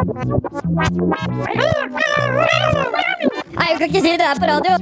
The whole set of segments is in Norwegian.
Nei, jeg kan ikke si det her på radio.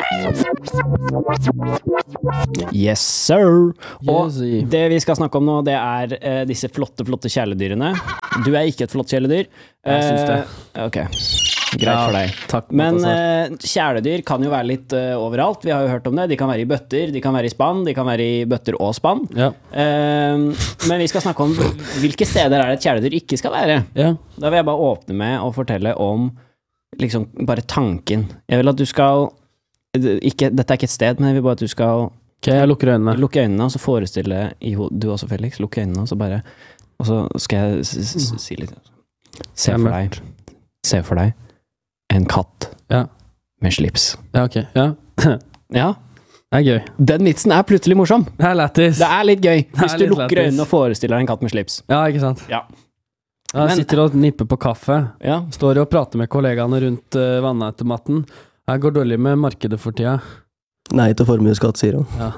Yes, sir. Og Yes, sir. det vi skal snakke om nå, det er disse flotte kjæledyrene. Du er ikke et flott kjæledyr. Jeg synes det. Ok, greit for deg. Takk. Men kjæledyr kan jo være litt overalt. Vi har jo hørt om det. De kan være i bøtter, de kan være i spann, de kan være i bøtter og spann. Ja. Men vi skal snakke om hvilke steder er det et kjæledyr ikke skal være. Ja. Da vil jeg bare åpne med å fortelle om liksom bare tanken. Jeg vil at du skal ikke, dette er ikke et sted, men jeg vil bare at du skal Ok, jeg lukker øynene. lukke øynene og så forestille i du også, Felix, lukke øynene og så bare og så skal jeg si litt se for deg en katt Ja. med slips. Ja, ok. Ja. Ja, Det er gøy. den vitsen er plutselig morsom. Det er lættis. Det er litt gøy hvis du litt lukker lættis. øynene og forestiller deg en katt med slips. Ja, ikke sant? Ja. Jeg Men- sitter og nipper på kaffe. Ja. Står og prater med kollegaene rundt vannautomaten. Jeg går dårlig med markedet for tida. Nei til formuesskatt, sier han. Ja.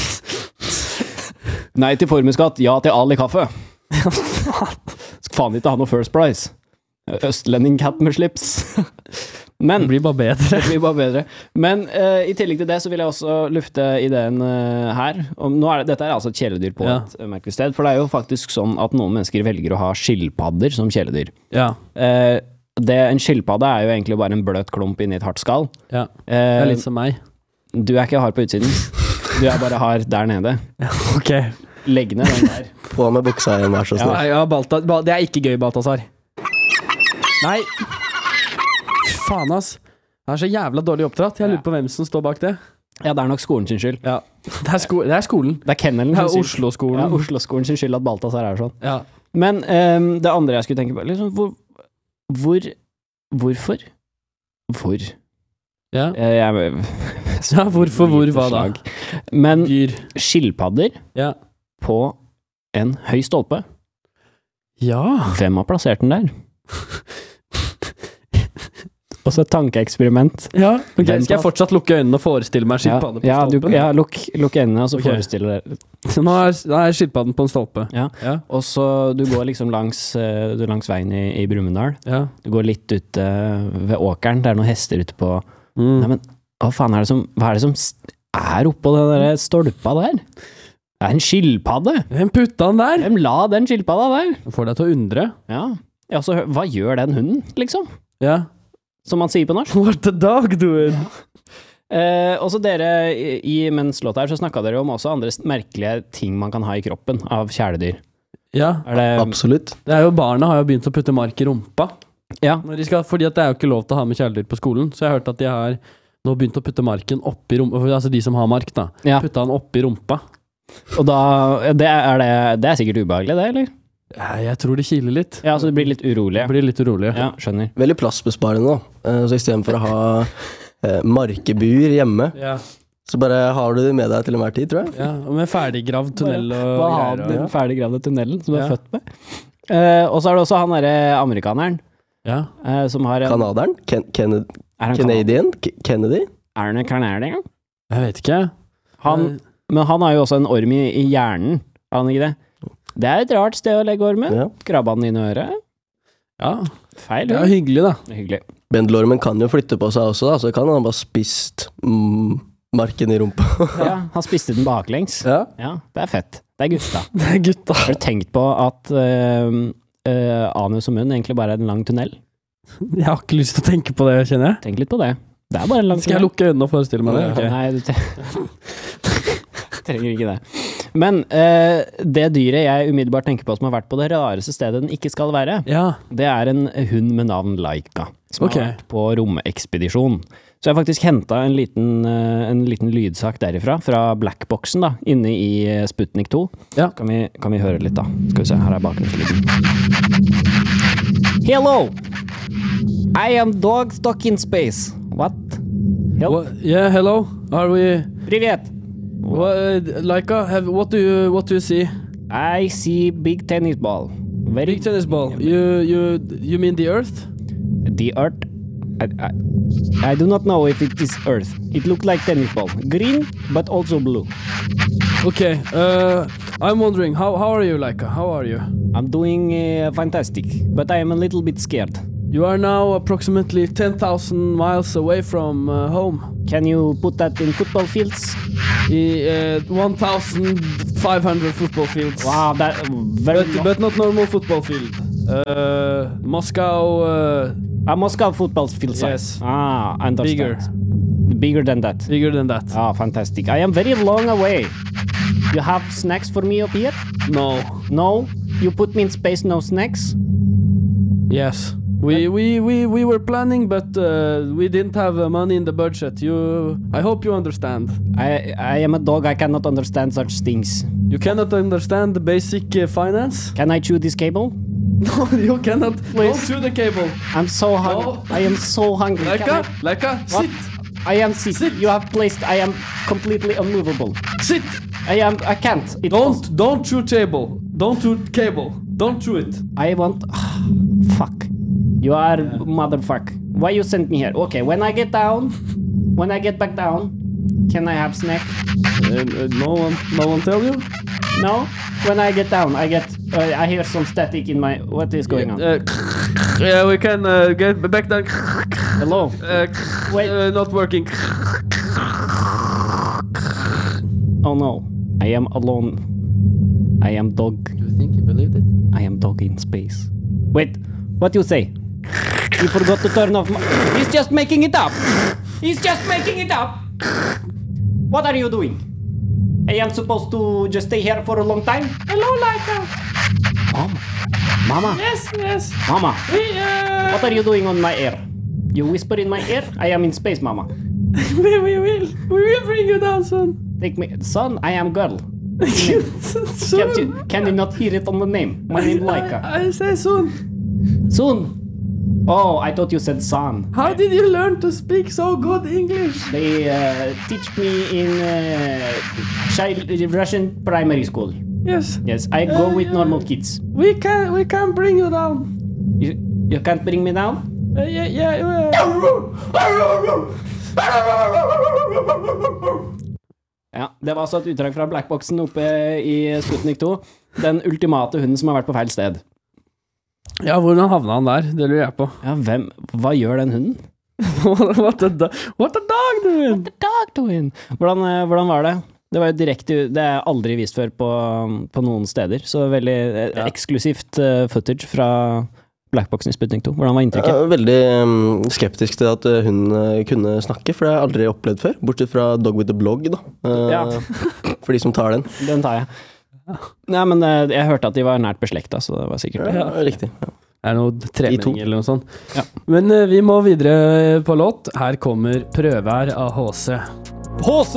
Nei til formuesskatt, ja til Ali kaffe. Skal faen ikke ha noe first price. Østlending katt med slips. Men Det blir bare bedre. det blir bare bedre. Men i tillegg til det så vil jeg også lufte ideen her. Dette er altså et kjæledyr på Ja. et merkelig sted, for det er jo faktisk sånn at noen mennesker velger å ha skilpadder som kjæledyr. Ja. En skilpadde er jo egentlig bare en bløt klump inni et hardt skall. Ja. Det er litt som meg. Du er ikke hard på utsiden. Du er bare hard der nede. Ok. Legg ned den der. På med buksa igjen, vær så snill. Nei, ja, det er ikke gøy, Balthazar. Nei. Fy faen, ass. Det er så jævla dårlig oppdratt. Jeg lurer på hvem som står bak det. Ja, det er nok skolen sin skyld. Ja. Det er skolen. Det er kennelen Det er sin skyld. Oslo-skolen. Ja, Oslo-skolen sin skyld at Balthazar er sånn. Ja. Men det andre jeg skulle tenke på, liksom, hvorfor? Ja. Ja, hvorfor, hvor, hva da? Men Dyr. skilpadder Ja. på en høy stolpe, Ja. hvem har plassert den der? Også et tankeeksperiment. Ja. Ok, Den skal jeg fortsatt lukke øynene og forestille meg skilpadde på stolpen? lukk øynene, og så Ok. forestiller deg. Så nå er skilpadden på en stolpe. Ja. Ja. Og så du går liksom langs veien i Brumunddal. Ja. Du går litt ute ved åkeren, det er noen hester ute på. Mm. Nei, men hva faen hva er det som er oppå den der stolpa der? Det er en skilpadde! Hvem putta den der? Hvem la den skilpadda der? Får deg til å undre. Ja, altså, hva gjør den hunden, liksom? Ja. Som man sier på norsk. What the dog doing? Også dere, mens låta her, så snakket dere om også andre merkelige ting man kan ha i kroppen av kjæledyr. Ja. Er det... Absolutt. Det er jo Barna har jo begynt å putte mark i rumpa. Ja. Når de skal, fordi at det er jo ikke lov til å ha med kjæledyr på skolen, så jeg har hørt at de har nå begynt å putte marken oppi rumpa, altså de som har mark da, Ja. putta den oppi rumpa. Og da, det er sikkert ubehagelig det, eller? Ja, jeg tror det kiler litt. Ja, så du blir litt urolig. Jeg blir litt urolig. Ja, skjønner. Veldig plassbesparende, da. Så i stedet for å ha markebuer hjemme, Ja. så bare har du det med deg til enhver tid, tror jeg. Ja, og med ferdiggravd tunnel og Hva har greier. den Og, ferdiggravde tunnelen som du Ja. er født med? Og så er det også han derre amerikaneren ja. som har en... Kanaderen? Er han Canadian? Kennedy? Er han en canadian? Jeg vet ikke. Men han har jo også en orm i hjernen, har han ikke det? Det er et rart sted å legge ormen. Ja. Grabba han inn i øret. Ja, Feil, det ja. er hyggelig da. Hyggelig. Bendelormen kan jo flytte på seg også, da, så kan han bare spist marken i rumpa. Ja, han spiste den baklengs. Ja. Ja, det er fett. Det er gutta. Det er gutta. Har du tenkt på at anus og munn egentlig bare er en lang tunnel? Jeg har ikke lyst til å tenke på det, kjenner jeg. Tenk litt på det. Det er bare en lang Skal jeg tunnel. lukke øynene og forestille meg det? Ok. Nei, du trenger ikke det. Men det dyret jeg umiddelbart tenker på som har vært på det rareste stedet den ikke skal være, Ja, det er en hund med navn Laika, som Ok. har vært på romekspedisjon. Så jeg har faktisk hentet en liten lydsak derifra, fra Blackboxen da, inne i Sputnik 2. Ja. Kan vi høre litt da? Skal vi se, her er bakgrunnslyden. Hello! I am dog stuck in space. What? Help? Yeah, hello. Are we... Привет! Laika, what do you see? I see big tennis ball. Very Big tennis ball. You mean the earth? The earth. I do not know if it is earth. It looked like tennis ball. Green, but also blue. Okay. I'm wondering, how are you, Laika? How are you? I'm doing fantastic, but I am a little bit scared. You are now approximately 10,000 miles away from home. Can you put that in football fields? 1,500 football fields. Wow, that very long. But not normal football field. Moscow. Moscow football field size. Yes. I understand. Bigger than that. Bigger than that. Fantastic. I am very long away. You have snacks for me up here? No. No? You put me in space, no snacks? Yes. We were planning, but we didn't have money in the budget. I hope you understand. I am a dog, I cannot understand such things. You cannot understand the basic finance? Can I chew this cable? No, you cannot. Please. Don't chew the cable. I'm so hungry. No. I am so hungry. Laika, What? sit. I am sick. Sit. You have placed. I am completely unmovable. Sit. I can't. Don't chew table. Don't chew cable. Don't chew it. I want. Fuck. You are motherfuck. Why you sent me here? Okay, when I get back down, can I have snack? No one tell you? No? When I get down, I hear some static in my... What is going on? Yeah, we can get back down. Hello? Wait. Not working. Oh no. I am alone. I am dog. You think you believed it? I am dog in space. Wait, what you say? You forgot to turn off my... He's just making it up! He's just making it up! What are you doing? I am supposed to just stay here for a long time? Hello, Laika! Mama? Yes. Mama? What are you doing on my ear? You whisper in my ear? I am in space, Mama. We will bring you down soon. Take me... Son, I am girl. Soon. Can you not hear it on the name? My name Laika. I say soon. Soon! Oh, I thought you said son. How did you learn to speak so good English? They teach me in Russian primary school. Yes. Yes, I go with normal kids. We can bring you down. You can't bring me down? Yeah. Ja, det var altså et utdrag fra Blackboxen oppe i Sputnik 2. Den ultimate hunden som har vært på feil sted. Ja, hvordan havna han der? Det lurer jeg på. Ja, hva gjør den hunden? What the dog doing? What the dog doing? Hvordan var det? Det var jo direkte, det er aldri vist før på noen steder, så veldig eksklusivt footage fra Blackboxen i Sputnik 2. Hvordan var inntrykket? Jeg er veldig skeptisk til at hun kunne snakke, for det har jeg aldri opplevd før, bortsett fra Dog with the Blog da. For de som tar den. Den tar jeg. Nei, men jeg hørte at de var nært beslekta, så det var sikkert det. Ja, riktig. Ja. Det er noe trening eller noe sånt. Ja. Men vi må videre på låt. Her kommer Prøvær av HC. HC!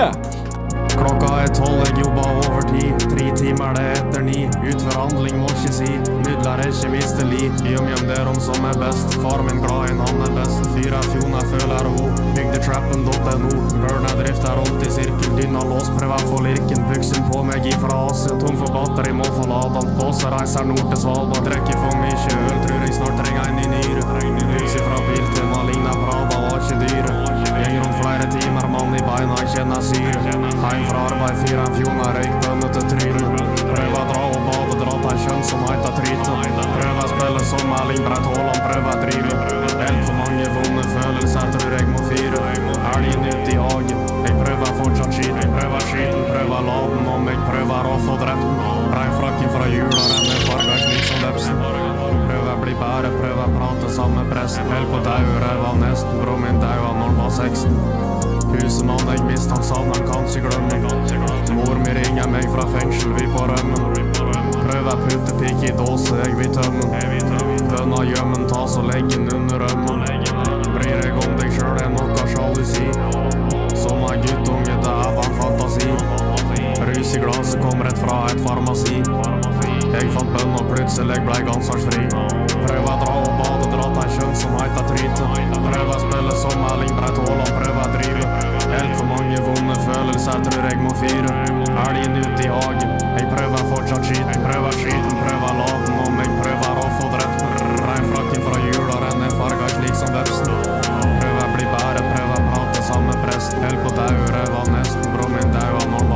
Klokka 12, jeg jobba over 10. 3 timer det etter 9. Utforhandling må ikke si. Nudler er ikke mistelig. Gjøm det er de som er best. Far min glad inn, han er best. 4 fjoner føler hun. Bygdetrappen.no. Burner drifter rundt i sirkel. Dynna lås, prøver få lirken. Buksen på meg ifra Asia. Tom for batteri, må få ladan. Båse reiser nord til Svalbard. Drekker for mye øl, tror jeg snart trenger en i nyre. Hus ifra bil til Malina Prada var ikke dyre. Gjeng rundt flere timer, mann i beina, jeg kjenner syre. Heim fra arbeid, 4 fjoner, røyk bønne til trynet. Prøver dra og bade, dra til en kjønn som heter Tryte. Prøver spille som Erling Breit Haaland, prøver drive. Helt for mange vonde følelser, tror jeg må fyre. Helgen ut i hagen, jeg prøver fortsatt skyten. Prøver skyten, prøver laden, om jeg prøver å få drept. Breinfrakken fra jula, renner farger slik som lepsen. Prøver bli bære, prøver prate samme presten. Helt på dau, røva nesten, bro min daua når han var 16. Husemann jeg mist, han savner, han kan ikke glemme. Mor mi ringer meg fra fengsel, vi på rømmen. Prøver puttepikk i dåse, jeg vil tømme. Bønna gjømmen, ta så leggen under rømmen. Bryr deg om deg selv, er noe sjalusi. Som en guttunge, det er bare fantasi. Rus i glaset kom rett fra et farmasi. Jeg fant bønn og plutselig ble ansvarsfri. Prøver dra og bade, dra til en kjønn som heter Tryte. Prøver spille som Erling Breit Haaland, prøver drive. Helt for mange vonde følelser, tror jeg må fyre. Helgen ut i hagen,